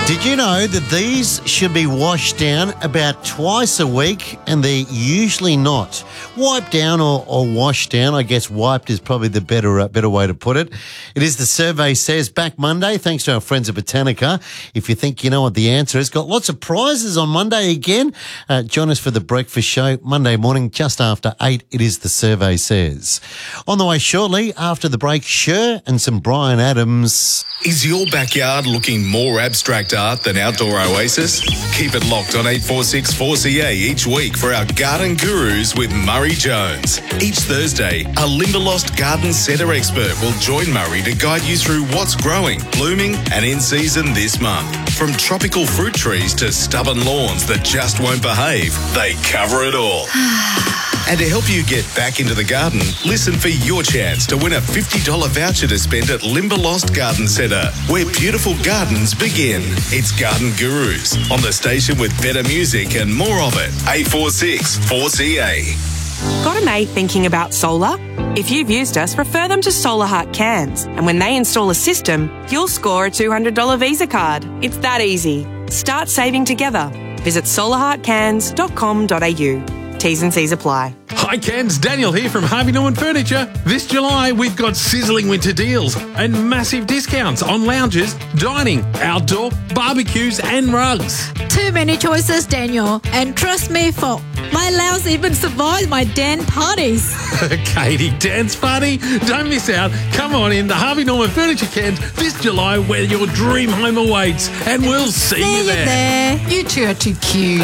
Did you know that these should be washed down about twice a week, and they're usually not? Wiped down or washed down. I guess wiped is probably the better way to put it. It is The Survey Says, back Monday, thanks to our friends at Botanica. If you think you know what the answer is, got lots of prizes on Monday again. Join us for the breakfast show Monday morning just after 8. It is The Survey Says. On the way shortly, after the break, Cher and some Bryan Adams. Is your backyard looking more abstract art than Outdoor Oasis? Keep it locked on 846 4CA each week for our Garden Gurus with Murray Jones. Each Thursday, a Limberlost garden centre expert will join Murray to guide you through what's growing, blooming and in season this month. From tropical fruit trees to stubborn lawns that just won't behave, they cover it all. And to help you get back into the garden, listen for your chance to win a $50 voucher to spend at Limberlost Garden Centre, where beautiful gardens begin. It's Garden Gurus on the station with better music and more of it. 846 4CA. Got a mate thinking about solar? If you've used us, refer them to Solar Heart Cairns. And when they install a system, you'll score a $200 Visa card. It's that easy. Start saving together. Visit solarheartcairns.com.au. T's and C's apply. Hi Cairns, Daniel here from Harvey Norman Furniture. This July we've got sizzling winter deals and massive discounts on lounges, dining, outdoor, barbecues and rugs. Too many choices, Daniel. And trust me, folk, my lounge even survived my dance parties. Katie, dance party? Don't miss out. Come on in to Harvey Norman Furniture Cairns this July where your dream home awaits, and we'll see you there. You two are too cute.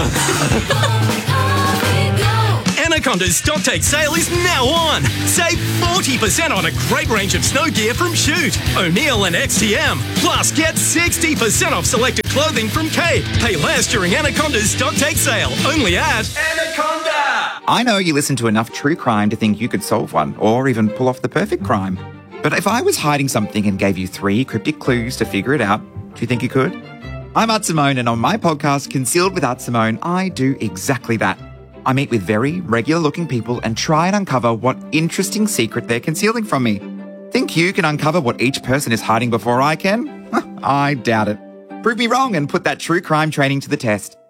Anaconda's Stocktake sale is now on. Save 40% on a great range of snow gear from Shoot, O'Neill and XTM. Plus, get 60% off selected clothing from Cape. Pay less during Anaconda's Stocktake sale. Only at Anaconda. I know you listen to enough true crime to think you could solve one, or even pull off the perfect crime. But if I was hiding something and gave you 3 cryptic clues to figure it out, do you think you could? I'm Art Simone, and on my podcast, Concealed with Art Simone, I do exactly that. I meet with very regular-looking people and try and uncover what interesting secret they're concealing from me. Think you can uncover what each person is hiding before I can? I doubt it. Prove me wrong and put that true crime training to the test.